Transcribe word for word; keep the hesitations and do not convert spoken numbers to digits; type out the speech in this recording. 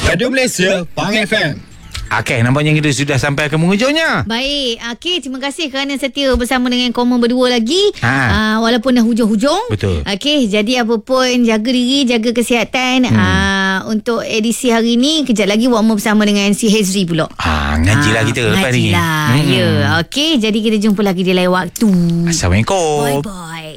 Radio Malaysia, Pang F M. Okey, nampaknya kita sudah sampai ke penghujungnya. Baik, okey, terima kasih kerana setia bersama dengan Komen berdua lagi. Ha. Uh, walaupun dah hujung-hujung. Betul. Okey, jadi apa pun jaga diri, jaga kesihatan. Hmm. Uh, untuk edisi hari ni, kejap lagi Wakmu bersama dengan si Hezri pula. Ha, ngajilah kita lepas ni. Ngajilah, hmm. ya. Okey, jadi kita jumpa lagi di lain waktu. Assalamualaikum. Bye-bye.